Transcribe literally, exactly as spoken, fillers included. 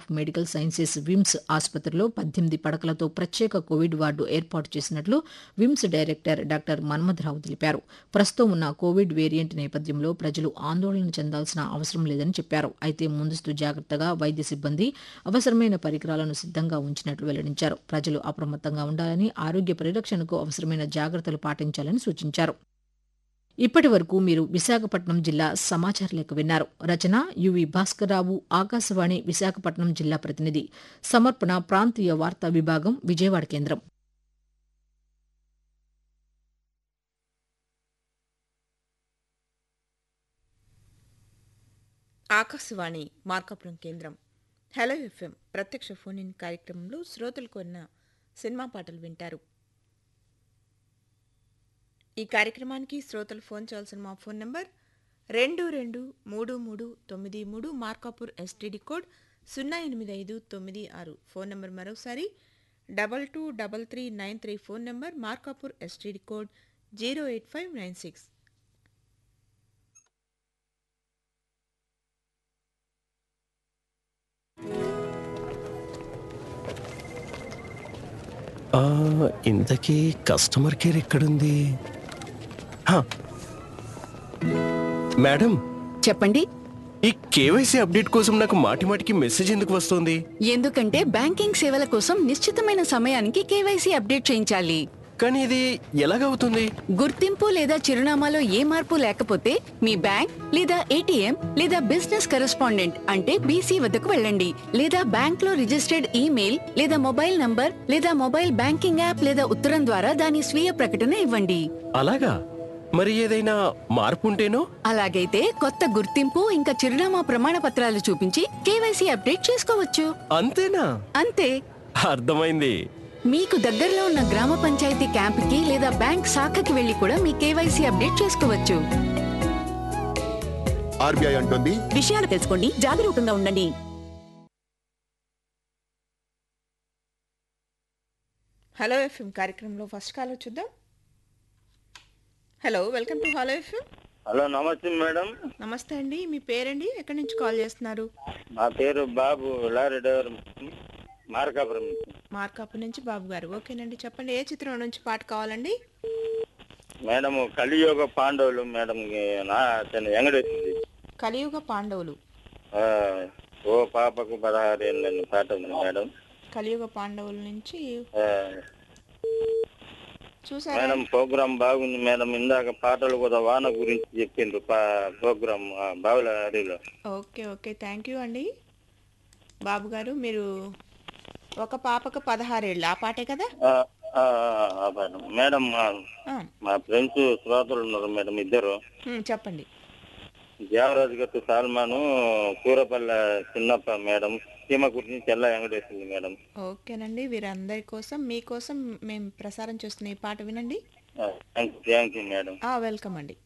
Of medical sciences VIMS ఆసుపత్రిలో పద్దెనిమిది పడకలతో ప్రత్యేక కోవిడ్ వార్డు ఏర్పాటు చేసినట్లు విమ్స్ డైరెక్టర్ డాక్టర్ మన్మథరావు తెలిపారు. ప్రస్తుతం ఉన్న కోవిడ్ వేరియంట్ నేపథ్యంలో ప్రజలు ఆందోళన చెందాల్సిన అవసరం లేదని చెప్పారు. అయితే ముందస్తు జాగ్రత్తగా వైద్య సిబ్బంది అవసరమైన పరికరాలను సిద్ధంగా ఉంచినట్లు వెల్లడించారు. ప్రజలు అప్రమత్తంగా ఉండాలని, ఆరోగ్య పరిరక్షణకు అవసరమైన జాగ్రత్తలు పాటించాలని సూచించారు. ఇప్పటి వరకు మీరు విశాఖపట్నం జిల్లా సమాచార లేఖ విన్నారు. రచన యువి భాస్కర్రావు, ఆకాశవాణి విశాఖపట్నం జిల్లా ప్రతినిధి. సమర్పణ ప్రాంతీయ వార్తా విభాగం, విజయవాడ కేంద్రం. ఆకాశవాణి మార్కాపురం కేంద్రం. హలో ఎఫ్ఎం ప్రత్యక్ష ఫోన్ ఇన్ కార్యక్రమంలో శ్రోతలు కొన్న సినిమా పాటలు వింటారు. ఈ కార్యక్రమానికి శ్రోతలు ఫోన్ చేయాల్సిన మా ఫోన్ నంబర్ రెండు రెండు మూడు మూడు తొమ్మిది మూడు, మార్కాపూర్ ఎస్టీడీ కోడ్ సున్నా ఎనిమిది ఐదు తొమ్మిది ఆరు. ఫోన్ నంబర్ మరోసారి double two double three nine three. Phone number Markapur STD code zero eight five nine six. ఇంతకీ కస్టమర్ కేర్ ఎక్కడుంది? మేడం చెప్పండి. ఈ కేవైసీ అప్డేట్ కోసం నాకు మాటి మాటికి మెసేజ్ ఎందుకు వస్తుంది? ఎందుకంటే బ్యాంకింగ్ సేవల కోసం నిశ్చితమైన సమయానికి కేవైసీ అప్డేట్ చేయించాలి. కానీ ఇది ఎలాగవుతుంది? గుర్తింపు లేదా చిరునామాలో ఏ మార్పు లేకపోతే మీ బ్యాంక్ లేదా ఏటీఎం లేదా బిజినెస్ కరెస్పాండెంట్ అంటే బీసీ వద్దకు వెళ్ళండి. లేదా బ్యాంక్ లో రిజిస్టర్డ్ ఈమెయిల్ లేదా మొబైల్ నంబర్ లేదా మొబైల్ బ్యాంకింగ్ యాప్ లేదా ఉత్తరం ద్వారా దాని స్వీయ ప్రకటన ఇవ్వండి. అలాగా? మరి ఏదైనా మార్పు ఉంటేనో? అలాగైతే కొత్త గుర్తింపు ఇంకా చిరునామా ప్రమాణ పత్రాలు చూపించి కేవైసీ అప్డేట్ చేసుకోవచ్చు. అంతేనా? అంతే. అర్థమైంది. మీకు దగ్గరలో ఉన్న గ్రామ పంచాయతీ క్యాంపుకి లేదా బ్యాంక్ శాఖకి వెళ్లి కూడా మీ కేవైసీ అప్డేట్ చేసుకోవచ్చు. ఆర్బీఐ అంటుంది, విషయాలు తెలుసుకోండి, జాగరూకంగా ఉండండి. హలో ఎఫ్ఎం కార్యక్రమంలో ఫస్ట్ కాల్ చూద్దాం. Hello, welcome to hello FM. Hello, నమస్తే మేడం. నమస్తే అండి, మీ పేరండి, ఎక్కడి నుంచి కాల్ చేస్తున్నారు? మా పేరు బాబు, లారీ డ్రైవర్, మార్కాపురం. మార్కాపురం నుంచి బాబు గారు. ఓకేనండి, చెప్పండి, ఏ చిత్రం నుంచి పాట కావాలండి? మేడం కలియుగ పాండవులు మేడం, నా తను ఎంగడొచ్చింది. కలియుగ పాండవులు. ఓ పాపకు పదహారు ఏళ్ళని పాట ఉంది మేడం. కలియుగ పాండవుల నుంచి చూసారా మేడం? ప్రోగ్రామ్ బాగుంది మేడం. ఇందాక పాటలు కూడా వాన గురించి చెప్పిండ్రు ప్రోగ్రామ్ బావుల హరిలో. ఓకే ఓకే, థ్యాంక్ యూ అండి బాబు గారు. మీరు ఒక పాపకు పదహారేళ్ళు, ఆ పాటే కదా మేడం? మా ఫ్రెండ్స్ శ్రోతలు ఉన్నారు మేడం, ఇద్దరు. చెప్పండి. దేవరాజు గట్టు సాల్మాను, కూరపల్లె చిన్నప్ప మేడం, సీమ గురించి చెల్ల వెంకటేశ్వరి మేడం. ఓకేనండి, వీరందరి కోసం మీకోసం మేము ప్రసారం చేస్తున్న ఈ పాట వినండి. Thank you madam. వెల్కమ్ అండి.